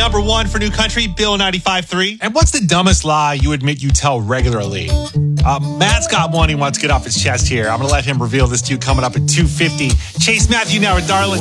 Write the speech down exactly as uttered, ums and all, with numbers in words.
Number one for New Country, Bill ninety-five three. And what's the dumbest lie you admit you tell regularly? Uh, Matt's got one he wants to get off his chest here. I'm going to let him reveal this to you coming up at two fifty. Chase Matthew now with Darlin'.